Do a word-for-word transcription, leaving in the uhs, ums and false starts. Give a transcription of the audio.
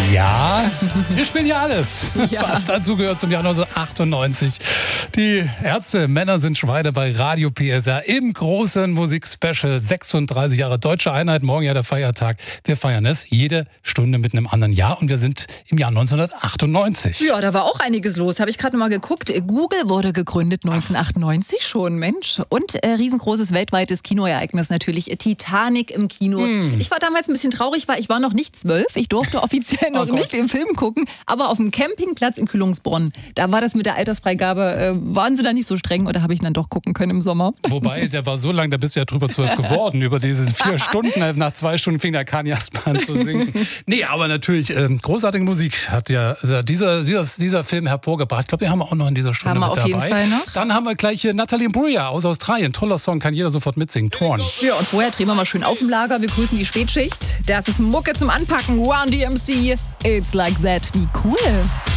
Ja, wir spielen ja alles, Ja. was dazu gehört zum Jahr neunzehnhundertachtundneunzig. Die Ärzte, Männer sind Schweine bei Radio P S R im großen Musikspecial. sechsunddreißig Jahre Deutsche Einheit, morgen ja der Feiertag. Wir feiern es jede Stunde mit einem anderen Jahr und wir sind im Jahr neunzehnhundertachtundneunzig. Ja, da war auch einiges los. Habe ich gerade mal geguckt. Google wurde gegründet neunzehnhundertachtundneunzig schon, Mensch. Und äh, riesengroßes weltweites Kinoereignis natürlich. Titanic im Kino. Hm. Ich war damals ein bisschen traurig, weil ich war noch nicht zwölf. Ich durfte offiziell noch Oh Gott. nicht den Film gucken. Aber auf dem Campingplatz in Kühlungsborn, da war das mit der Altersfreigabe, äh, waren sie da nicht so streng oder habe ich dann doch gucken können im Sommer? Wobei, der war so lang, da bist du ja drüber zwölf geworden. Über diese vier Stunden, nach zwei Stunden fing der Kanye erst mal an zu singen. Nee, aber natürlich, ähm, großartige Musik hat ja äh, dieser, dieser, dieser Film hervorgebracht. Ich glaube, die haben wir auch noch in dieser Stunde Haben wir mit auf jeden dabei. Fall noch. Dann haben wir gleich hier Natalie Imbruglia aus Australien. Toller Song, kann jeder sofort mitsingen. Torn. Ja, und vorher drehen wir mal schön auf dem Lager. Wir grüßen die Spätschicht. Das ist Mucke zum Anpacken. Run D M C. It's like that. Wie cool.